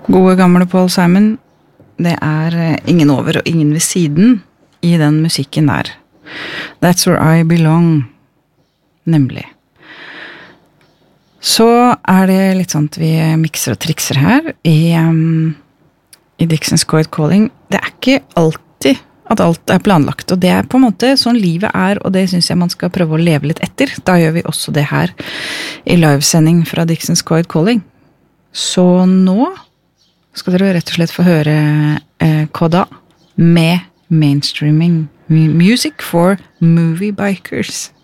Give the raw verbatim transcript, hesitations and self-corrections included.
Gode gamle Paul Simon, det er ingen over og ingen ved siden i den musikken der. That's where I belong, nemlig. Så er det litt sånn at vi mikser og trikser her i, um, i Dixon's Coed Calling. Det er ikke alltid at alt er planlagt, og det er på en måte sånn livet er, og det synes jeg man skal prøve å leve litt etter. Da gjør vi også det her i livesending fra Dixon's Coed Calling. Så nå skal dere rett og slett få høre eh, Koda med mainstreaming music for movie bikers.